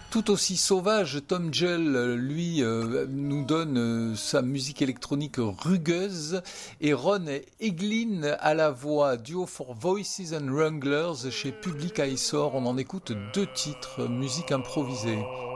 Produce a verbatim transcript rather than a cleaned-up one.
Tout aussi sauvage, Tom Gell, lui, euh, nous donne euh, sa musique électronique rugueuse, et Ron Eglin à la voix, duo for Voices and Wranglers chez Public Eyesore. On en écoute deux titres, musique improvisée.